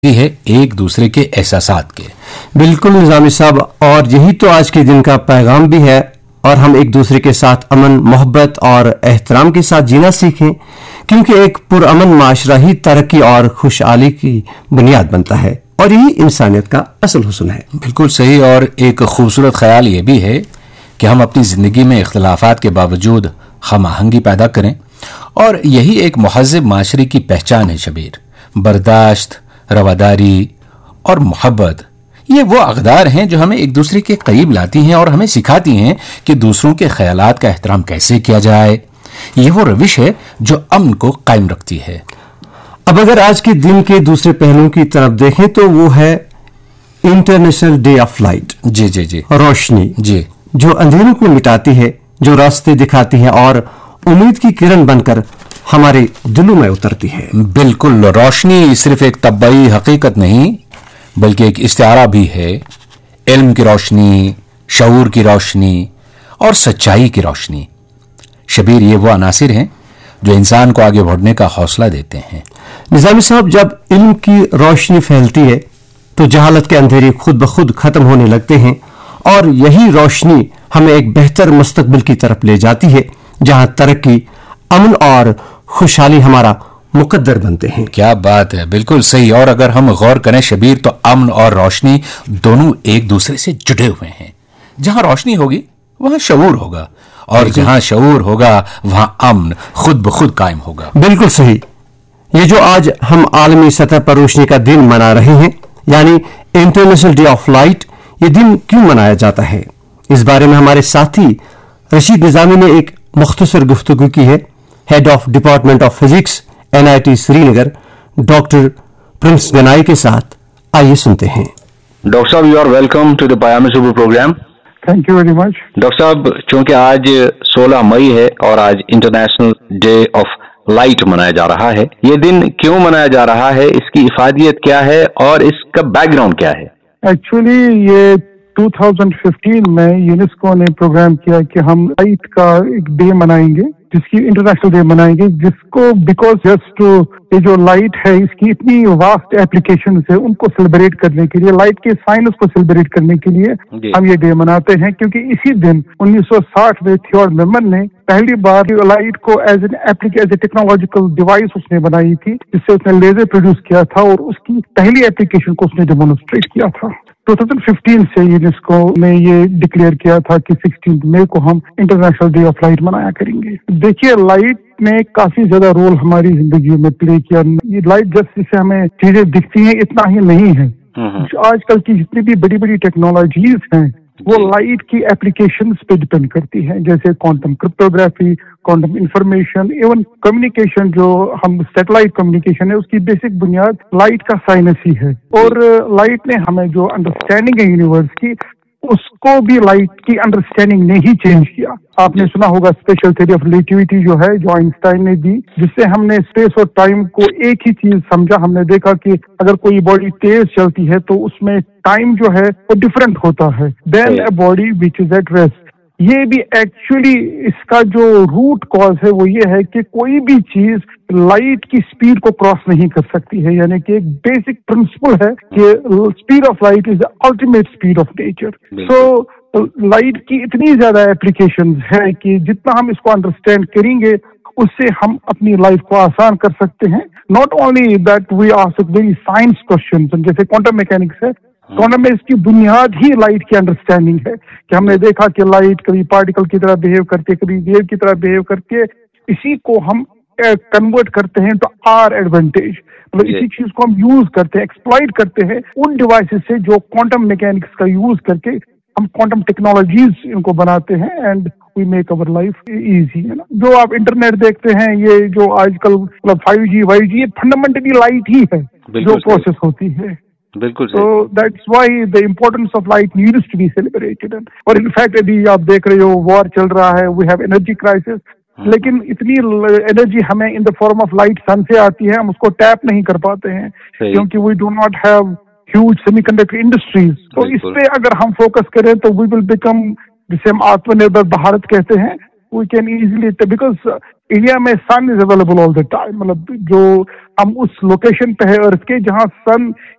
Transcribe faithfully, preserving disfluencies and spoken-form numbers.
है एक दूसरे के एहसासात के। बिल्कुल निजामी साहब, और यही तो आज के दिन का पैगाम भी है। और हम एक दूसरे के साथ अमन, मोहब्बत और एहतराम के साथ जीना सीखें, क्योंकि एक पुरअमन माशरा ही तरक्की और खुशहाली की बुनियाद बनता है, और यही इंसानियत का असल हुस्न है। बिल्कुल सही। और एक खूबसूरत ख्याल ये भी है कि हम अपनी जिंदगी में इख्तलाफात के बावजूद हम आहंगी पैदा करें, और यही एक महज़्ज़ब माशरे की पहचान है। शबीर, बर्दाश्त, रवादारी और मोहब्बत, ये वो अक़दार हैं जो हमें एक दूसरे के करीब लाती हैं और हमें सिखाती हैं कि दूसरों के ख्यालात का एहतराम कैसे किया जाए। ये वो रविश है जो अमन को कायम रखती है। अब अगर आज के दिन के दूसरे पहलुओं की तरफ देखें तो वो है इंटरनेशनल डे ऑफ लाइट। जी जी जी। रोशनी जी, जो अंधेरों को मिटाती है, जो रास्ते दिखाती है और उम्मीद की किरण बनकर हमारे दिलों में उतरती है। बिल्कुल। रोशनी सिर्फ एक तब्बई हकीकत नहीं बल्कि एक इस्तिआरा भी है। इल्म की रोशनी, शऊर की रोशनी और सच्चाई की रोशनी। शबीर, ये वो अनासिर हैं जो इंसान को आगे बढ़ने का हौसला देते हैं। निजामी साहब, जब इल्म की रोशनी फैलती है तो जहालत के अंधेरे खुद ब खुद खत्म होने लगते हैं, और यही रोशनी हमें एक बेहतर मुस्तकबिल की तरफ ले जाती है, जहां तरक्की, अमन और खुशहाली हमारा मुकद्दर बनते हैं। क्या बात है, बिल्कुल सही। और अगर हम गौर करें शबीर, तो अमन और रोशनी दोनों एक दूसरे से जुड़े हुए हैं। जहां रोशनी होगी वहां शऊर होगा, और जहां शऊर होगा वहां अमन खुद ब खुद कायम होगा। बिल्कुल सही। ये जो आज हम आलमी सतह पर रोशनी का दिन मना रहे हैं, यानी इंटरनेशनल डे ऑफ लाइट, ये दिन क्यों मनाया जाता है, इस बारे में हमारे साथी रशीद निजामी ने एक मुख्तसर गुफ्तगू की है। Head of department of physics N I T Srinagar doctor Prince Ganai के साथ, आइए सुनते हैं। डॉक्टर साहब, you are welcome to the पयाम सुबह programme. Thank you very much. Doctor साहब, चूंकि आज सोलह मई है और आज इंटरनेशनल डे ऑफ लाइट मनाया जा रहा है, ये दिन क्यों मनाया जा रहा है, इसकी इफादियत क्या है और इसका बैकग्राउंड क्या है? एक्चुअली ये दो हज़ार पंद्रह में यूनेस्को ने प्रोग्राम किया कि हम लाइट का एक डे मनाएंगे, जिसकी इंटरनेशनल डे मनाएंगे, जिसको बिकॉज जस्ट टू ये जो लाइट है इसकी इतनी वास्ट एप्लीकेशन है, उनको सेलिब्रेट करने के लिए, लाइट के साइंस को सेलिब्रेट करने के लिए हम ये डे मनाते हैं। क्योंकि इसी दिन उन्नीस सौ साठ में थियोर मेमन ने पहली बार लाइट को as an application, as a technological device उसने बनाई थी, जिससे उसने लेजर प्रोड्यूस किया था और उसकी पहली एप्लीकेशन को उसने डेमोन्स्ट्रेट किया था। दो हज़ार पंद्रह से यूनेस्को ने ये डिक्लेयर किया था कि सोलह मई को हम इंटरनेशनल डे ऑफ लाइट मनाया करेंगे। देखिए, लाइट ने काफी ज्यादा रोल हमारी जिंदगी में प्ले किया। ये लाइट जस्ट जिससे हमें चीजें दिखती हैं इतना ही नहीं है। आजकल की जितनी भी बड़ी बड़ी टेक्नोलॉजीज हैं वो लाइट की एप्लीकेशंस पे डिपेंड करती हैं, जैसे quantum cryptography, quantum information, even communication, जो हम सैटेलाइट कम्युनिकेशन है उसकी बेसिक बुनियाद लाइट का साइंस ही है। और लाइट ने हमें जो अंडरस्टैंडिंग है यूनिवर्स की, उसको भी लाइट की अंडरस्टैंडिंग ने ही चेंज किया। आपने सुना होगा स्पेशल थ्योरी ऑफ रिलेटिविटी जो है, जो आइंस्टाइन ने दी, जिससे हमने स्पेस और टाइम को एक ही चीज समझा। हमने देखा कि अगर कोई बॉडी तेज चलती है तो उसमें टाइम जो है वो डिफरेंट होता है then a body which is at rest. ये भी एक्चुअली इसका जो रूट कॉज है वो ये है कि कोई भी चीज लाइट की स्पीड को क्रॉस नहीं कर सकती है। यानी कि एक बेसिक प्रिंसिपल है कि speed of light is the ultimate speed of nature. So light की इतनी ज्यादा एप्लीकेशंस है कि जितना हम इसको अंडरस्टैंड करेंगे उससे हम अपनी लाइफ को आसान कर सकते हैं। Not only that we ask very science questions, जैसे क्वांटम मैकेनिक्स है, क्वांटम में इसकी बुनियाद ही लाइट की अंडरस्टैंडिंग है कि हमने देखा कि लाइट कभी पार्टिकल की तरह बिहेव करती है, कभी वेव की तरह बिहेव करती है। इसी को हम कन्वर्ट करते हैं तो आर एडवांटेज, मतलब इसी चीज को हम यूज करते हैं, एक्सप्लॉइट करते हैं उन डिवाइसेस से जो क्वांटम मैकेनिक्स का यूज करके हम क्वांटम टेक्नोलॉजीज इनको बनाते हैं, and we make our life easy, है ना। जो आप इंटरनेट देखते हैं, ये जो आजकल मतलब फाइव जी वाइव जी, ये फंडामेंटली लाइट ही है जो प्रोसेस होती है। बिल्कुल। So that's why the importance of light needs to be celebrated. और इनफैक्ट यदि आप देख रहे हो वॉर चल रहा है, we have energy crisis, लेकिन इतनी एनर्जी हमें in the form of light सन से आती है, हम उसको टैप नहीं कर पाते हैं क्योंकि we do not have huge semiconductor industries. तो इस पे अगर हम फोकस करें तो वी विल बिकम, जिसे हम आत्मनिर्भर भारत कहते हैं, we can easily, because India में सन is available all the time, मतलब जो हम उस लोकेशन पे है अर्थ के जहाँ सन